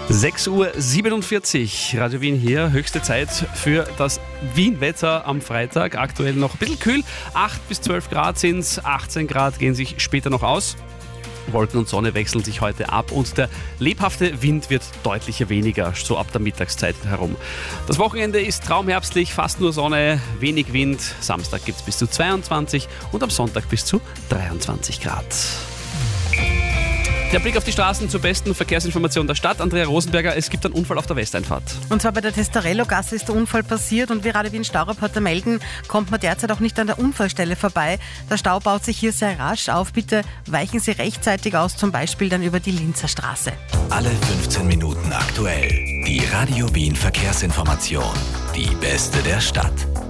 6:47 Uhr, Radio Wien hier, höchste Zeit für das Wien-Wetter am Freitag. Aktuell noch ein bisschen kühl, 8 bis 12 Grad sind es, 18 Grad gehen sich später noch aus. Wolken und Sonne wechseln sich heute ab und der lebhafte Wind wird deutlicher weniger, so ab der Mittagszeit herum. Das Wochenende ist traumherbstlich, fast nur Sonne, wenig Wind. Samstag gibt es bis zu 22 und am Sonntag bis zu 23 Grad. Der Blick auf die Straßen zur besten Verkehrsinformation der Stadt. Andrea Rosenberger, es gibt einen Unfall auf der Westeinfahrt. Und zwar bei der Testarello-Gasse ist der Unfall passiert und wie Radio Wien-Staureporter melden, kommt man derzeit auch nicht an der Unfallstelle vorbei. Der Stau baut sich hier sehr rasch auf. Bitte weichen Sie rechtzeitig aus, zum Beispiel dann über die Linzer Straße. Alle 15 Minuten aktuell. Die Radio Wien Verkehrsinformation. Die beste der Stadt.